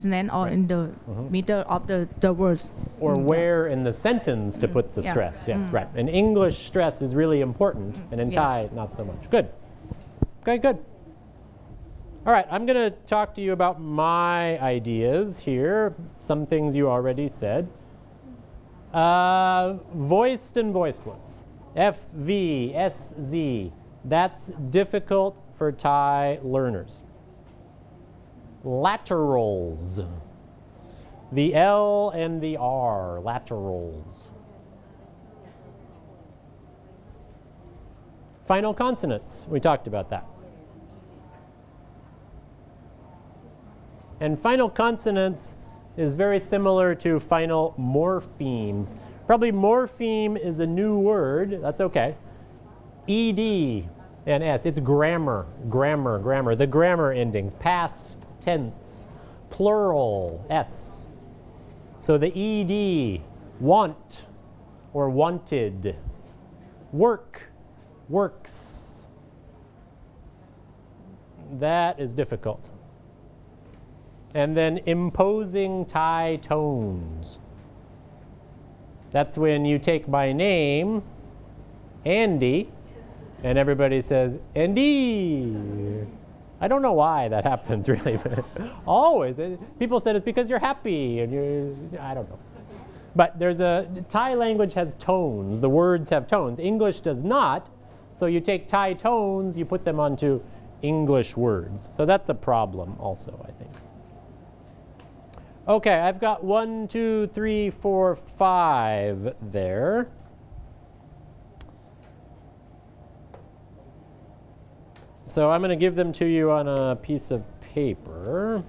consonant or in the middle of the words. Or where in the sentence to put the stress. Yes, right. In English, stress is really important, and in Thai, not so much. Good. Okay, good. All right, I'm going to talk to you about my ideas here. Some things you already said. Voiced and voiceless. F, V, S, Z. That's difficult for Thai learners. Laterals. The L and the R, laterals. Final consonants, we talked about that. And final consonants is very similar to final morphemes. Probably morpheme is a new word, that's okay. ED and S, it's grammar, grammar. The grammar endings, past tense, plural, S. So the ED, want or wanted, work, works. That is difficult. And then imposing Thai tones. That's when you take my name, Andy, and everybody says, Andy. I don't know why that happens, really. But always. People said it's because you're happy, and I don't know. But Thai language has tones. The words have tones. English does not. So you take Thai tones, you put them onto English words. So that's a problem also, I think. Okay, I've got 1, 2, 3, 4, 5 there. So I'm going to give them to you on a piece of paper.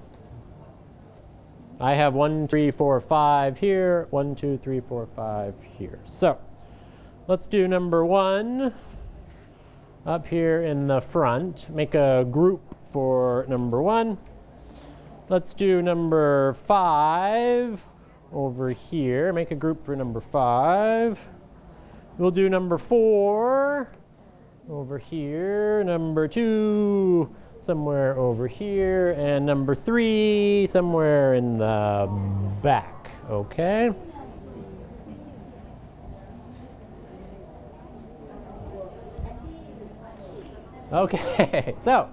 I have 1, 3, 4, 5 here, 1, 2, 3, 4, 5 here. So let's do number 1 up here in the front. Make a group for number 1. Let's do number 5 over here. Make a group for number 5. We'll do number 4 over here, number 2 somewhere over here, and number 3 somewhere in the back, okay? Okay, so,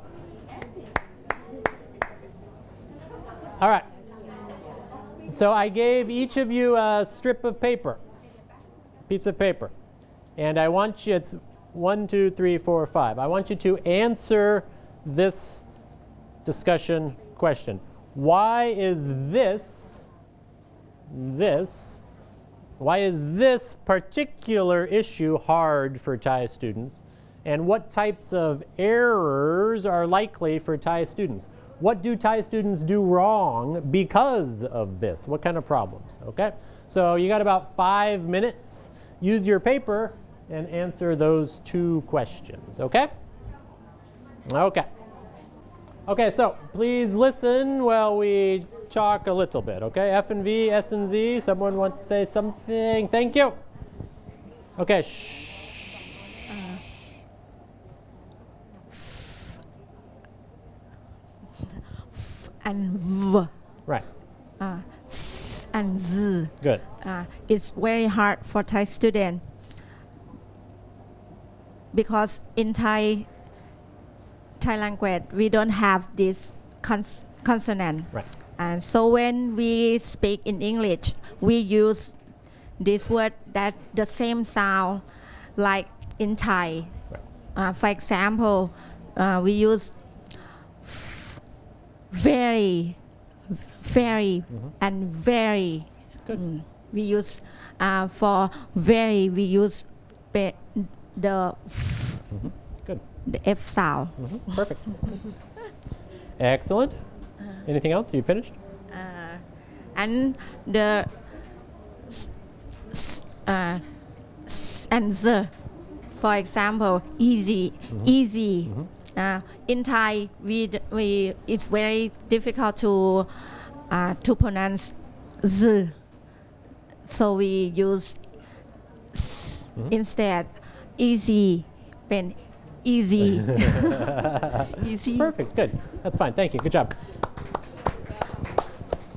all right. So I gave each of you a strip of paper, piece of paper, and I want you, it's 1, 2, 3, 4, 5. I want you to answer this discussion question. Why is this particular issue hard for Thai students? And what types of errors are likely for Thai students? What do Thai students do wrong because of this? What kind of problems? Okay? So you got about 5 minutes. Use your paper and answer those 2 questions, okay? Okay. Okay, so please listen while we talk a little bit, okay? F and V, S and Z, someone wants to say something? Thank you. Okay, shh. And V. Right. S and Z. Good. It's very hard for Thai students because in Thai language we don't have this consonant. Right. And so when we speak in English, we use this word that the same sound like in Thai. Right. For example, we use very, and very. Good. We use for very, we use the Good. The F sound. Perfect. Excellent. Anything else? You finished? And the and the, for example, easy, easy. In Thai, it's very difficult to pronounce z, so we use instead. Easy, pen, easy. Easy. Perfect. Good. That's fine. Thank you. Good job.